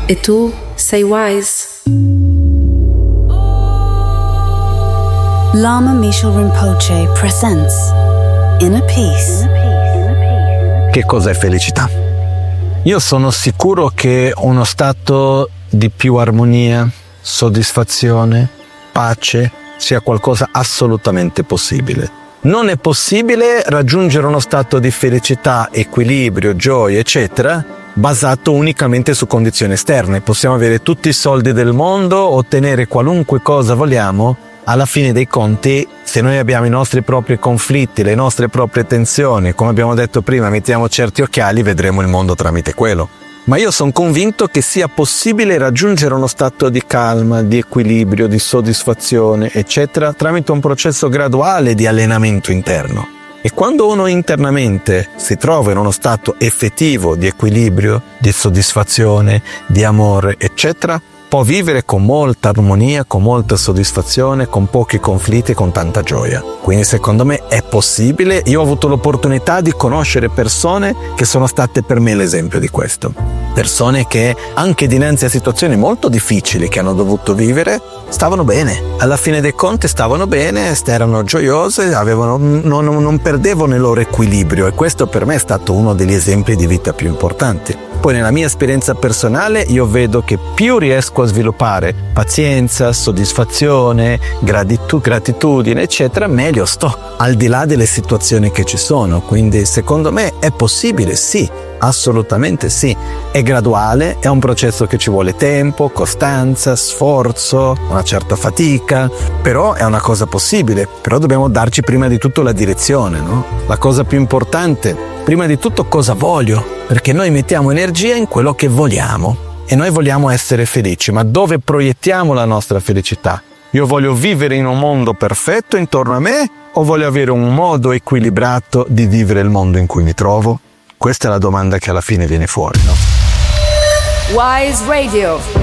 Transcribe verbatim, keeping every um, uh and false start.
E tu sei Wise. Lama Michel Rinpoche presents Inner Peace. Che cos'è felicità? Io sono sicuro che uno stato di più armonia, soddisfazione, pace sia qualcosa assolutamente possibile. Non è possibile raggiungere uno stato di felicità, equilibrio, gioia, eccetera, basato unicamente su condizioni esterne. Possiamo avere tutti i soldi del mondo, ottenere qualunque cosa vogliamo. Alla fine dei conti, se noi abbiamo i nostri propri conflitti, le nostre proprie tensioni, come abbiamo detto prima, mettiamo certi occhiali, vedremo il mondo tramite quello. Ma io sono convinto che sia possibile raggiungere uno stato di calma, di equilibrio, di soddisfazione, eccetera, tramite un processo graduale di allenamento interno. E quando uno internamente si trova in uno stato effettivo di equilibrio, di soddisfazione, di amore, eccetera, può vivere con molta armonia, con molta soddisfazione, con pochi conflitti e con tanta gioia. Quindi secondo me è possibile. Io ho avuto l'opportunità di conoscere persone che sono state per me l'esempio di questo. Persone che anche dinanzi a situazioni molto difficili che hanno dovuto vivere stavano bene. Alla fine dei conti stavano bene, erano gioiose, avevano, non, non perdevano il loro equilibrio, e questo per me è stato uno degli esempi di vita più importanti. Poi nella mia esperienza personale io vedo che più riesco a sviluppare pazienza, soddisfazione, gratitu- gratitudine, eccetera, meglio sto, al di là delle situazioni che ci sono. Quindi secondo me è possibile, sì, assolutamente sì. È graduale, è un processo che ci vuole tempo, costanza, sforzo, una certa fatica, però è una cosa possibile. Però dobbiamo darci prima di tutto la direzione, no? La cosa più importante, prima di tutto cosa voglio, perché noi mettiamo energia in quello che vogliamo e noi vogliamo essere felici, ma dove proiettiamo la nostra felicità? Io voglio vivere in un mondo perfetto intorno a me o voglio avere un modo equilibrato di vivere il mondo in cui mi trovo? Questa è la domanda che alla fine viene fuori, no? Wise Radio.